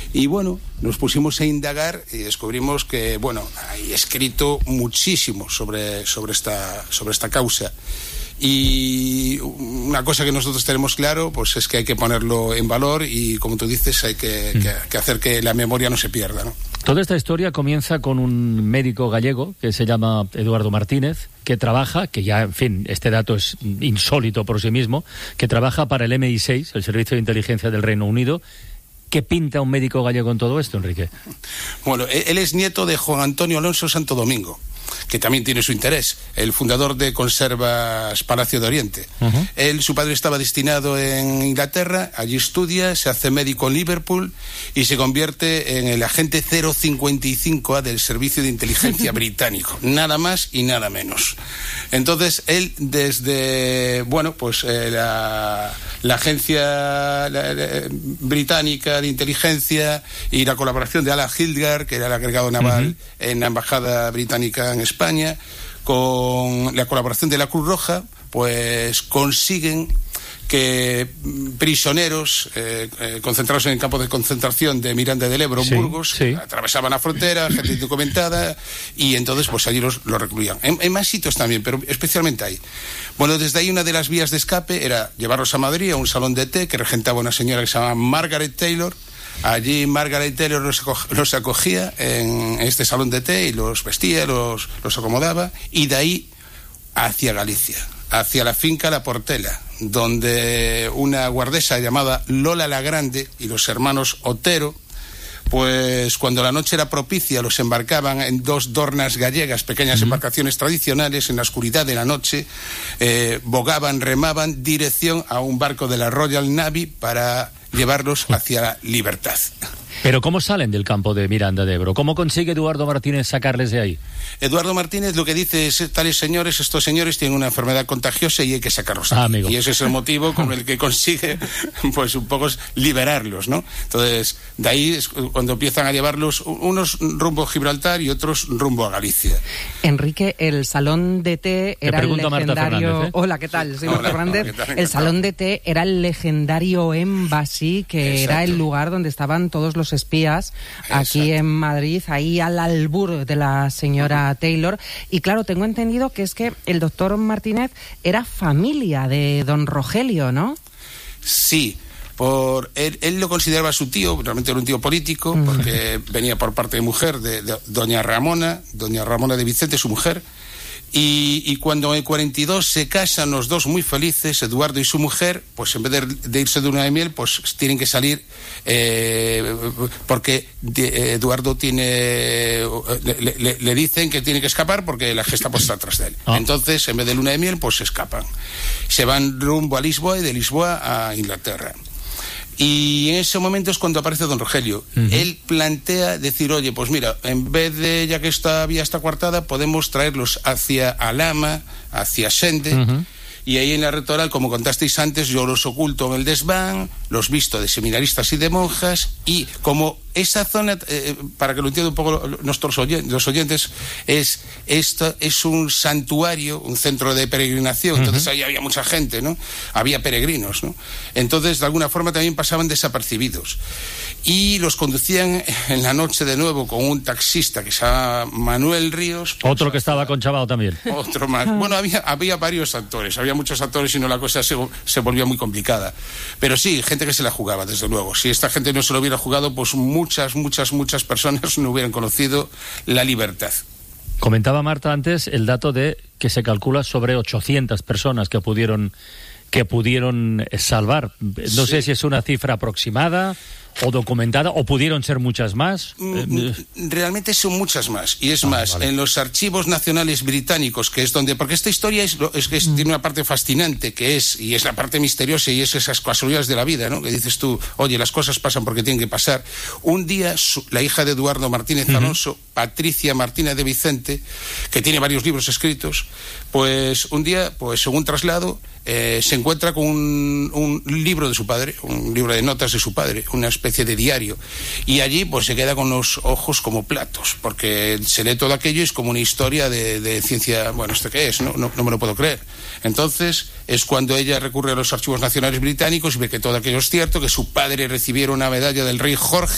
Y bueno, nos pusimos a indagar y descubrimos que, bueno, hay escrito muchísimo sobre esta causa. Y una cosa que nosotros tenemos claro, pues es que hay que ponerlo en valor y, como tú dices, hay que hacer que la memoria no se pierda, ¿no? Toda esta historia comienza con un médico gallego que se llama Eduardo Martínez, que trabaja, que ya, en fin, este dato es insólito por sí mismo, que trabaja para el MI6, el Servicio de Inteligencia del Reino Unido. ¿Qué pinta un médico gallego en todo esto, Enrique? Bueno, él es nieto de Juan Antonio Alonso Santo Domingo, que también tiene su interés, el fundador de Conservas Palacio de Oriente. Su padre estaba destinado en Inglaterra, allí estudia, se hace médico en Liverpool y se convierte en el agente 055A del Servicio de Inteligencia británico, nada más y nada menos. Entonces, él desde, bueno, pues la agencia británica de inteligencia y la colaboración de Alan Hildgar, que era el agregado naval en la embajada británica en España, con la colaboración de la Cruz Roja, pues consiguen que prisioneros concentrados en el campo de concentración de Miranda del Ebro, Burgos, atravesaban la frontera, gente indocumentada, y entonces pues allí los recluían. En más sitios también, pero especialmente ahí. Bueno, desde ahí una de las vías de escape era llevarlos a Madrid, a un salón de té que regentaba una señora que se llama Margaret Taylor. Allí Margaret Taylor los acogía en este salón de té y los vestía, los acomodaba, y de ahí hacia Galicia, hacia la finca La Portela, donde una guardesa llamada Lola la Grande y los hermanos Otero, pues cuando la noche era propicia los embarcaban en 2 dornas gallegas, pequeñas embarcaciones tradicionales, en la oscuridad de la noche, bogaban, remaban, dirección a un barco de la Royal Navy para llevarlos hacia la libertad. Pero ¿cómo salen del campo de Miranda de Ebro? ¿Cómo consigue Eduardo Martínez sacarles de ahí? Eduardo Martínez lo que dice es: estos señores tienen una enfermedad contagiosa y hay que sacarlos de aquí. Y ese es el motivo con el que consigue, pues un poco liberarlos, ¿no? Entonces, de ahí es cuando empiezan a llevarlos unos rumbo a Gibraltar y otros rumbo a Galicia. Enrique, el salón de té era el legendario... Hola, ¿qué tal? Soy Marta Fernández. El salón de té era el legendario Embassy, que era el lugar donde estaban todos los espías aquí en Madrid, ahí al albur de la señora Taylor. Y claro, tengo entendido que es que el doctor Martínez era familia de don Rogelio, ¿no? Sí. Él lo consideraba su tío, realmente era un tío político, porque venía por parte de mujer de doña Ramona de Vicente, su mujer. Y cuando en 42 se casan los dos muy felices, Eduardo y su mujer, pues en vez de irse de luna de miel, pues tienen que salir porque Eduardo le dicen que tiene que escapar porque la Gestapo está atrás de él. Entonces, en vez de luna de miel, pues se escapan. Se van rumbo a Lisboa y de Lisboa a Inglaterra. Y en ese momento es cuando aparece don Rogelio. Él plantea decir: oye, pues mira, en vez de, ya que esta vía está coartada, podemos traerlos hacia Alhama, hacia Sende, y ahí en la Retoral, como contasteis antes, yo los oculto en el desván, los visto de seminaristas y de monjas, y como esa zona, para que lo entiendan un poco los oyentes, esto es un santuario, un centro de peregrinación, entonces ahí había mucha gente, ¿no? Había peregrinos, ¿no? Entonces, de alguna forma también pasaban desapercibidos. Y los conducían en la noche de nuevo con un taxista que se llama Manuel Ríos. Otro que estaba conchavado también. Otro más. Bueno, había varios actores, había muchos actores y no, la cosa se volvía muy complicada. Pero sí, gente que se la jugaba, desde luego. Si esta gente no se lo hubiera jugado, pues muchas personas no hubieran conocido la libertad. Comentaba Marta antes el dato de que se calcula sobre 800 personas que pudieron salvar. No sé si es una cifra aproximada o documentada, o pudieron ser muchas más. Realmente son muchas más, y es más, vale. En los archivos nacionales británicos, que es donde, porque esta historia tiene una parte fascinante, y es la parte misteriosa, y es esas casualidades de la vida, ¿no? Que dices tú, oye, las cosas pasan porque tienen que pasar. Un día, la hija de Eduardo Martínez Alonso, Patricia Martínez de Vicente, que tiene varios libros escritos, pues un día, pues en un traslado, se encuentra con un libro de su padre, un libro de notas de su padre, una especie de diario, y allí pues se queda con los ojos como platos, porque se lee todo aquello y es como una historia de ciencia. Bueno, ¿esto qué es? No me lo puedo creer. Entonces es cuando ella recurre a los archivos nacionales británicos y ve que todo aquello es cierto, que su padre recibiera una medalla del rey Jorge